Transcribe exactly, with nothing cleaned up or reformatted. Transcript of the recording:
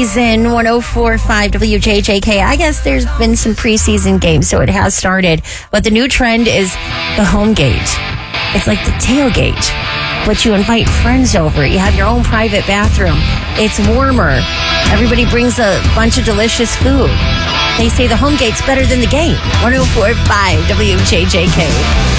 preseason. one oh four point five W J J K. I guess there's been some preseason games, so it has started. But the new trend is the home gate. It's like the tailgate, but you invite friends over. You have your own private bathroom. It's warmer. Everybody brings a bunch of delicious food. They say the home gate's better than the game. one oh four point five W J J K.